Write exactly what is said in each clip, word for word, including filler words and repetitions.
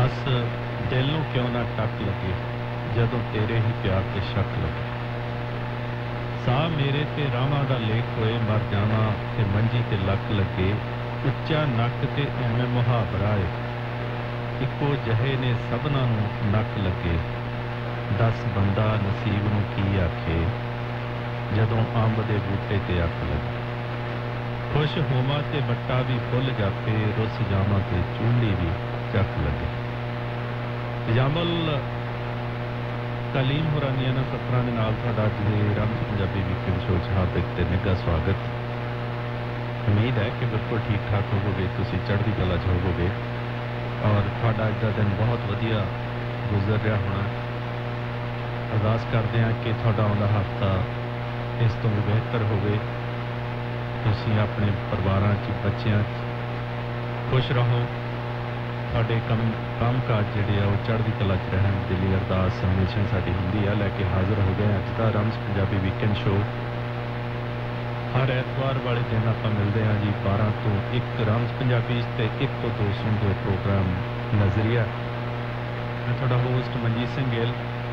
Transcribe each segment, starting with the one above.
दस दिल नूं क्यों ना टक लगे जदों तेरे ही प्यार ते शक लगे। साह मेरे ते रावां दा लेख होए मर जावां ते मंजी ते लक लगे। उच्चा नक ते एवें मुहावरा है इक्को जहे ने सबना नूं नक लगे। दस बंदा नसीब नूं की आखे जदों अंब दे बूटे ते अख लगे। खुश होवां ते बट्टा भी फुल जापे रुस जावां ते चूली भी चख लगे। जामल कलीम होरानिया ना सत्रा दे नाल तुहाडा अज दे रंग पंजाबी वीकेंड शो च हार्दिक ते निੱਘਾ स्वागत। उम्मीद है कि बिल्कुल ठीक ठाक होवोगे, तुसीं चढ़दी कला च होवोगे और तुहाडा अज दा दिन बहुत वधिया गुजर रहा होना। अरदास करते हैं कि तुहाडा आउंदा हफ्ता इस तो भी बेहतर होवे। तुसीं अपने परिवारां च बच्चियां खुश रहो, तुहाडे कम काम काज जिहड़े आ ओह चढ़दी कला च रहन दे लई अरदास हमेशा साडी हुंदी है। लैके हाज़र हो गए अज दा रम्स पंजाबी वीकेंड शो। हर ऐतवार वाले दिन आपां मिलदे हां जी बारह तो एक रम्स पंजाबी ते एक तो दो सुणदे प्रोग्राम नज़रिया। मैं तुहाडा होस्ट मनजीत सिंह गिल।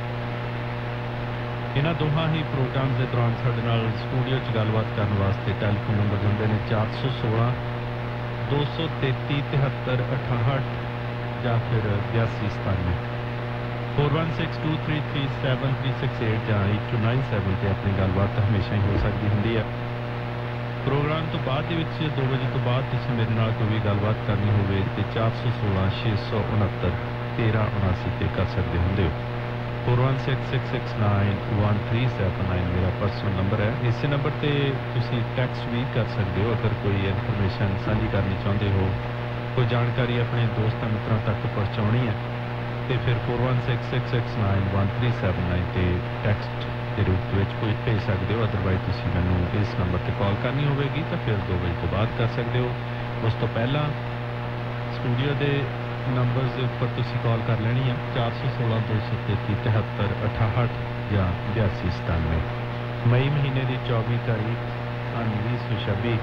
इन्हां दोहां ही प्रोग्राम के दौरान साडे नाल स्टूडियो च गलबात करने वास्ते टैलीफोन नंबर हुंदे ने चार सौ सोलह दो सौ तेती तिहत्तर अठाहठ या फिर बयासी सतानवे four one six to three three seven three six eight या एट टू नाइन सैवन से अपनी गलबात हमेशा ही हो सकती होंगी है। प्रोग्राम तो बाद दे विच दो बजे तो बाद तुसीं मेरे नाल कोई भी गलबात करनी होवे ते चार सौ सोलह छे सौ उनहत्तर तेरह उनासी ते कर सकते होंगे हो। Four one six six six nine one three seven nine मेरा पर्सनल नंबर है। इस नंबर पर तुसीं टैक्सट भी कर सकते हो अगर कोई इनफॉर्मेशन साझी करनी चाहते हो, कोई जानकारी अपने दोस्तों मित्रों तक पहुँचानी है तो फिर four one six six six nine one three seven nine से टैक्सट के रूप में कोई भेज सकते हो। अदरवाइज तुसीं मैनूं इस नंबर पर कॉल करनी होगी तो फिर दो बजे तो बाद कर सकते हो। उस तो पहला स्टूडियो के नंबर्स उपर तुसीं कॉल कर लेनी है चार सौ सोलह दो सौ तेती तिहत्तर अठाहठ या बयासी सतानवे। मई महीने की चौबी तारीख सन भी सौ छब्बी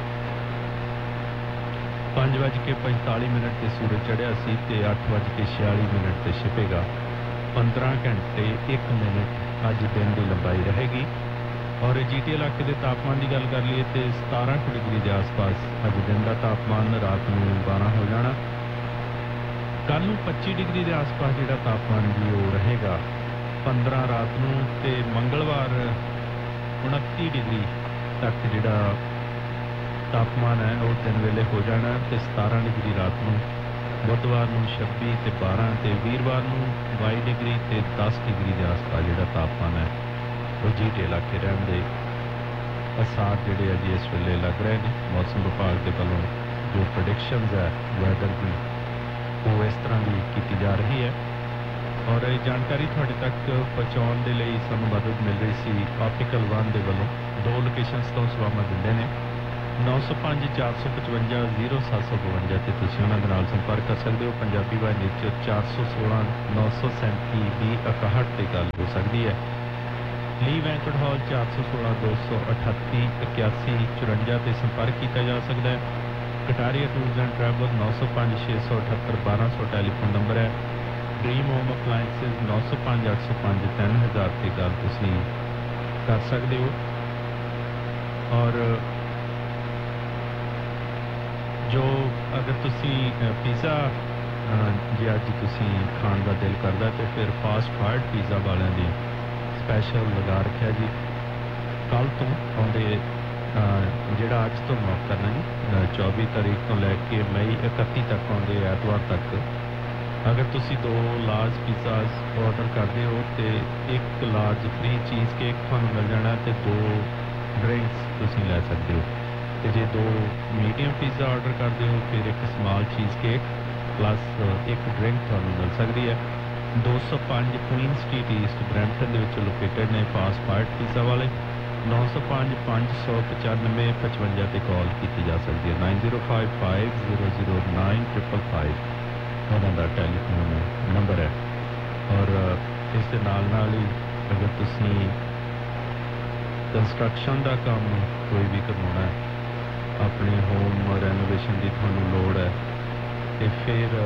पाँच बज के पंताली मिनट से सूरज चढ़िया सी ते अठ बज के छियाली मिनट से छिपेगा। पंद्रह घंटे एक मिनट अज दिन की लंबाई रहेगी। और जी टी इलाके के तापमान की गल कर लीए तो सतारह डिग्री के आस पास अज दिन का तापमान, रात में बारह हो जाना। कल पच्ची डिग्री के आस पास जो तापमान भी वो रहेगा। पंद्रह रात को तो मंगलवार उनती डिग्री तक जोड़ा तापमान है वो दिन वेले हो जाना तो सतारह डिग्री रात को। बुधवार को छब्बी तो बारह तो वीरवार को बाई डिग्री तो दस डिग्री के आस पास जो तापमान है वो जीटे इलाके रहने के आसार जोड़े अज इस वेले लग रहे हैं। मौसम विभाग के वालों जो प्रोडिक्शन है वैदर की वो इस तरह की की जा रही है। और जानकारी थोड़े तक पहुँचाने के लिए सानू मदद मिल रही सी ऑप्टिकल वन के वालों। दो लोकेशनस तो सेवावां दिंदे ने नौ सौ पाँच चार सौ पचवंजा जीरो सत्त सौ बवंजा तो तुसीं उन्हां दे नाल संपर्क कर सकते हो। पंजाबी वाहिनी च चार सौ सोलह नौ सौ सैंती भी इकहठ से गल हो सकती है। ली बैंकट हॉल चार सौ सोलह दो सौ अठत्ती इक्यासी चुरंजा से संपर्क किया जा सकता है। कटारिया टूर्स एंड ट्रैवल नौ सौ पाँच छे सौ अठहत्तर बारह सौ टैलीफोन नंबर है। ड्रीम होम अपलायंसिस नौ सौ पाँच अठ सौ पाँच तीन हज़ार की गल तुसीं कर सकते हो। और जो अगर तुसी पिज़्ज़ा जे अज तुसी खाण का दिल करदा तो फिर फास्ट फूड पिज़्ज़ा वालों की स्पैशल लगा रखा जी। कल तो आउंदे जिहड़ा अज तो माफ करना जी चौबी तारीख तो लैके मई इकत्ती तक आउंदे ऐतवार तक अगर तुसी दो लार्ज पिज़्ज़ाज ऑर्डर करते हो तो एक लार्ज फ्री चीज़ केक तुहानूं मिल जाना तो दो ड्रिंक्स तुसी लै सकते हो। तो जे दो मीडियम पिज़्ज़ा ऑर्डर करते हो फिर एक स्मॉल चीज़ केक प्लस एक ड्रिंक तुहानूं मिल सकती है। दो सौ पाँच क्वीन स्ट्रीट ईस्ट ब्रैम्पटन के लोकेटेड ने फास्ट फूड पिज़्ज़ा वाले। नौ सौ पाँच पाँच सौ पचानवे पचवंजा से कॉल की जा सकती है। Nine zero five five zero zero nine triple five उन्होंने टैलीफोन नंबर है। और इस दे नाल नाल ही अगर तुसी कंस्ट्रक्शन का काम कोई भी करवाना है अपने होम रेनोवेशन की थानू लोड़ है तो फिर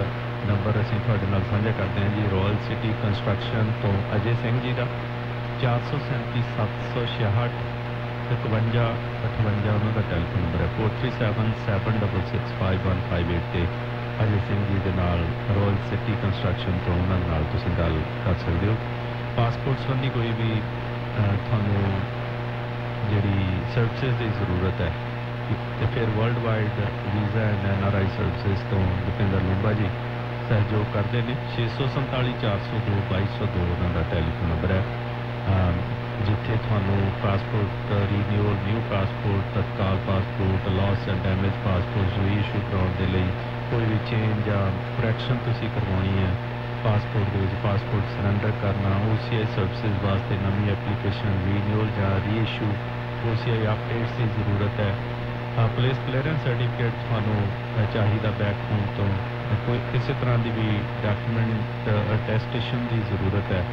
ਨੰਬਰ ਅਸੀਂ ਤੁਹਾਡੇ ਨਾਲ ਸਾਂਝਾ ਕਰਦੇ ਹਾਂ ਜੀ। ਰਾਇਲ ਸਿਟੀ ਕੰਸਟਰਕਸ਼ਨ ਤੋਂ ਅਜੇ ਸਿੰਘ ਜੀ ਦਾ ਚਾਰ ਸੌ ਸੈਂਤੀ ਸੱਤ ਸੌ ਛਿਆਹਠ ਇਕਵੰਜਾ ਅਠਵੰਜਾ ਉਹਨਾਂ ਦਾ ਟੈਲੀਫੋਨ ਨੰਬਰ ਹੈ four three seven seven double six five one five eight 'ਤੇ ਅਜੇ ਸਿੰਘ ਜੀ ਦੇ ਨਾਲ ਰਾਇਲ ਸਿਟੀ ਕੰਸਟਰਕਸ਼ਨ ਤੋਂ ਉਹਨਾਂ ਦੇ ਨਾਲ ਤੁਸੀਂ ਗੱਲ ਕਰ ਸਕਦੇ ਹੋ। ਪਾਸਪੋਰਟ ਸੰਬੰਧੀ ਕੋਈ ਵੀ ਅ, ਤੁਹਾਨੂੰ ਜਿਹੜੀ ਸਰਵਿਸਿਜ਼ ਦੀ ਜ਼ਰੂਰਤ ਹੈ ਤੇ ਫਿਰ world wide visa and N R I services ਤੋਂ ਭੁਪਿੰਦਰ ਲੂੰਬਾ ਜੀ ਸਹਿਯੋਗ ਕਰਦੇ ਨੇ। ਛੇ ਸੌ ਸੰਤਾਲੀ ਚਾਰ ਸੌ ਦੋ ਬਾਈ ਸੌ ਦੋ ਉਹਨਾਂ ਦਾ ਟੈਲੀਫੋਨ ਨੰਬਰ ਹੈ, ਅਮ, ਜਿੱਥੇ ਤੁਹਾਨੂੰ passport renewal, new passport, Tatkal passport, Las and damage passport reissue ਕਰਾਉਣ ਦੇ ਲਈ ਕੋਈ ਵੀ ਚੇਂਜ ਜਾਂ ਕਰੈਕਸ਼ਨ ਤੁਸੀਂ ਕਰਵਾਉਣੀ ਹੈ ਪਾਸਪੋਰਟ ਦੇ ਵਿੱਚ, ਪਾਸਪੋਰਟ ਸਰੈਂਡਰ ਕਰਨਾ, ਓ ਸੀ ਆਈ ਸਰਵਿਸਿਜ਼ ਵਾਸਤੇ ਨਵੀਂ ਐਪਲੀਕੇਸ਼ਨ ਰੀਨਿਊਅਲ ਜਾਂ ਰੀਇਸ਼ੂ, ਓ ਸੀ ਆਈ ਅਪਡੇਟਸ ਦੀ ਜ਼ਰੂਰਤ ਹੈ। ਪੁਲਿਸ ਕਲੀਅਰੈਂਸ ਸਰਟੀਫਿਕੇਟ ਤੁਹਾਨੂੰ ਅ, ਚਾਹੀਦਾ ਬੈਕ ਹੋਮ ਤੋਂ, ਅ, ਕੋਈ ਕਿਸੇ ਤਰ੍ਹਾਂ ਦੀ ਵੀ ਡਾਕੂਮੈਂਟ ਅਟੈਸਟੇਸ਼ਨ ਦੀ ਜ਼ਰੂਰਤ ਹੈ।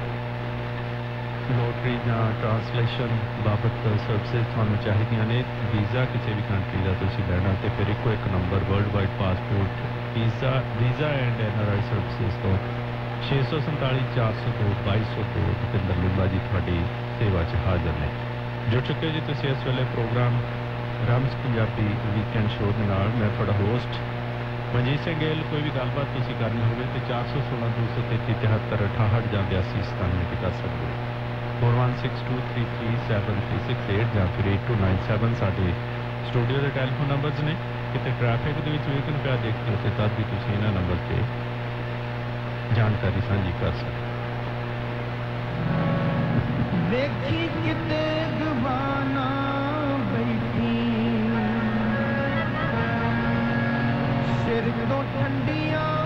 ਨੋਟਰੀ ਜਾਂ ਟਰਾਂਸਲੇਸ਼ਨ ਬਾਬਤ ਸਰਵਿਸਿਜ਼ ਤੁਹਾਨੂੰ ਚਾਹੀਦੀਆਂ ਨੇ। ਵੀਜ਼ਾ ਕਿਸੇ ਵੀ ਕੰਟਰੀ ਦਾ ਤੁਸੀਂ ਲੈਣਾ ਤੇ ਫਿਰ ਇੱਕੋ ਇੱਕ number world wide passport visa visa and N R I services ਤੋਂ ਛੇ ਸੌ ਸੰਤਾਲੀ ਚਾਰ ਸੌ ਦੋ ਬਾਈ ਸੌ ਦੋ ਭੁਪਿੰਦਰ ਲੂੰਬਾ ਜੀ ਤੁਹਾਡੀ ਸੇਵਾ 'ਚ ਹਾਜ਼ਰ ਨੇ। ਜੁੜ ਚੁੱਕੇ ਜੀ ਤੁਸੀਂ ਇਸ ਵੇਲੇ ਪ੍ਰੋਗਰਾਮ ਰਮਜ਼ ਪੰਜਾਬੀ ਵੀਕਐਂਡ ਸ਼ੋਅ ਦੇ ਨਾਲ। ਮੈਂ ਤੁਹਾਡਾ ਹੋਸਟ ਮਨਜੀਤ ਸਿੰਘ ਗਿੱਲ। ਕੋਈ ਵੀ ਗੱਲਬਾਤ ਤੁਸੀਂ ਕਰਨੀ ਹੋਵੇ ਤੇ ਚਾਰ ਸੌ ਸੋਲਾਂ ਦੋ ਸੌ ਤੇਤੀ ਤਿਹੱਤਰ ਅਠਾਹਠ ਜਾਂ ਬਿਆਸੀ ਸਤਾਨਵੇਂ 'ਤੇ ਕਰ ਸਕਦੇ ਹੋ। Four one six two three three seven three six eight ਜਾਂ ਫਿਰ ਏਟ ਟੂ ਨਾਈਨ ਸੈਵਨ ਸਾਡੇ ਸਟੂਡੀਓ ਦੇ ਟੈਲੀਫੋਨ ਨੰਬਰਸ ਨੇ। ਕਿਤੇ ਟ੍ਰੈਫਿਕ ਦੇ ਵਿੱਚ ਵੀਕਨ ਪਿਆ ਦੇਖਦੇ ਹੋ ਤੇ ਤਦ ਵੀ ਤੁਸੀਂ ਇਹਨਾਂ ਨੰਬਰ 'ਤੇ ਜਾਣਕਾਰੀ ਸਾਂਝੀ ਕਰ ਸਕਦੇ ਹੋ। ਵੇਖੀ ਕਿਤੇ ਜ਼ੁਬਾਨਾਂ ਬੈਠੀ ਸਿਰ ਤੋਂ ਠੰਡੀਆਂ